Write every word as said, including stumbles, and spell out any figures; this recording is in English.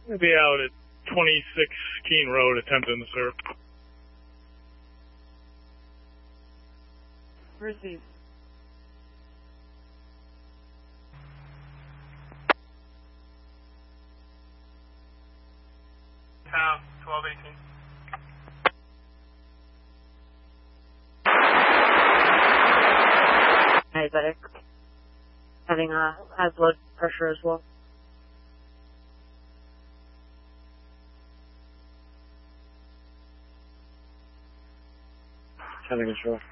We'll be out at twenty-six Keene Road attempting to serve. Receive. Town, twelve eighteen. Diabetic. Having a high blood pressure as well. County control.